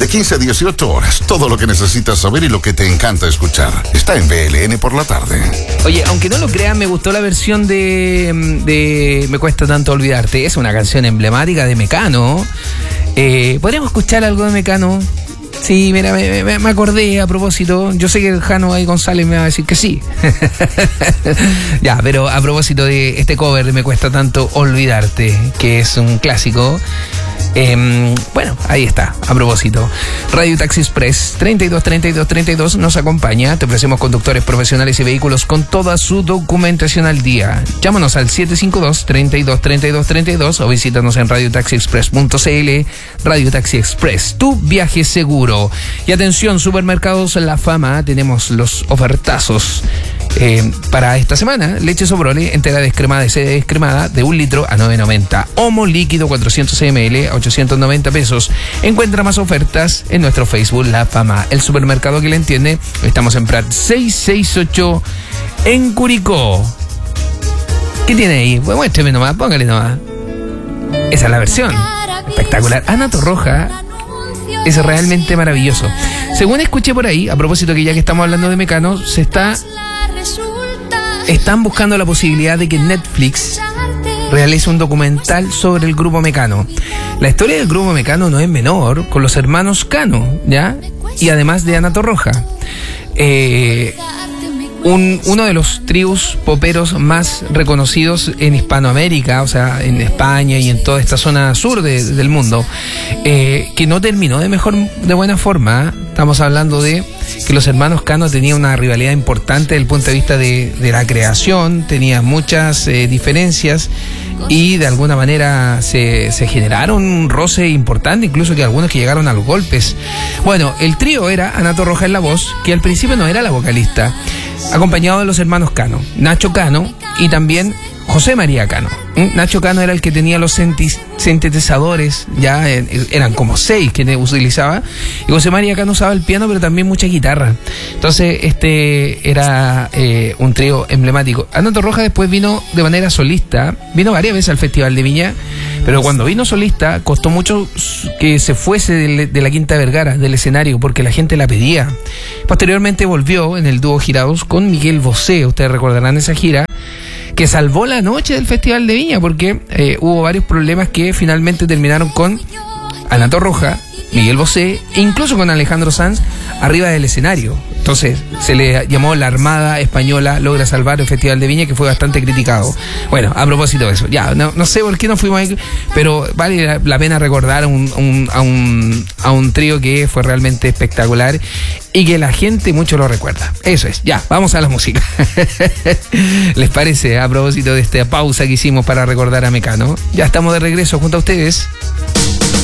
De 15 a 18 horas, todo lo que necesitas saber y lo que te encanta escuchar. Está en BLN por la tarde. Oye, aunque no lo crean, me gustó la versión de Me cuesta tanto olvidarte. Es una canción emblemática de Mecano. ¿Podríamos escuchar algo de Mecano? Sí, mira, me acordé a propósito. Yo sé que el Jano ahí González me va a decir que sí. Ya, pero a propósito de este cover de Me cuesta tanto olvidarte, que es un clásico. Bueno, ahí está, a propósito. Radio Taxi Express 32 nos acompaña. Te ofrecemos conductores profesionales y vehículos con toda su documentación al día. Llámanos al 752-32 o visítanos en radiotaxiexpress.cl. Radio Taxi Express, tu viaje seguro. Y atención, Supermercados La Fama, tenemos los ofertazos para esta semana. Leche Sobrole, entera descremada y sede descremada de 1 litro a 9.90. Omo líquido 400 ml a 890 pesos. Encuentra más ofertas en nuestro Facebook La Fama, el supermercado que le entiende. Estamos en Prat 668 en Curicó. ¿Qué tiene ahí? Pues muéstrame nomás, póngale nomás. Esa es la versión. Espectacular. Ana Torroja es realmente maravilloso. Según escuché por ahí, a propósito que ya que estamos hablando de Mecano, están buscando la posibilidad de que Netflix realice un documental sobre el grupo Mecano. La historia del grupo Mecano no es menor, con los hermanos Cano, ¿ya? Y además de Ana Torroja. Uno de los tríos poperos más reconocidos en Hispanoamérica, o sea, en España y en toda esta zona sur del mundo, que no terminó de buena forma. Estamos hablando de que los hermanos Cano tenían una rivalidad importante desde el punto de vista de la creación, tenían muchas diferencias y de alguna manera se generaron un roce importante, incluso que algunos que llegaron a los golpes. Bueno, el trío era Ana Torroja en la voz, que al principio no era la vocalista, acompañado de los hermanos Cano, Nacho Cano y también José María Cano. Nacho Cano era el que tenía los sintetizadores, ya eran como 6 que utilizaba, y José María Cano usaba el piano, pero también mucha guitarra. Entonces era un trío emblemático. Ana Torroja después vino de manera solista, vino varias veces al Festival de Viña, pero cuando vino solista costó mucho que se fuese de la Quinta Vergara, del escenario, porque la gente la pedía. Posteriormente volvió en el dúo Girados con Miguel Bosé. Ustedes recordarán esa gira que salvó la noche del Festival de Viña, porque hubo varios problemas que finalmente terminaron con Ana Torroja, Miguel Bosé e incluso con Alejandro Sanz arriba del escenario. Entonces se le llamó la Armada Española logra salvar el Festival de Viña, que fue bastante criticado. Bueno, a propósito de eso, ya no sé por qué no fuimos ahí, pero vale la pena recordar a un trío que fue realmente espectacular y que la gente mucho lo recuerda. Eso es, ya, vamos a la música. ¿Les parece? A propósito de esta pausa que hicimos para recordar a Mecano, ya estamos de regreso junto a ustedes.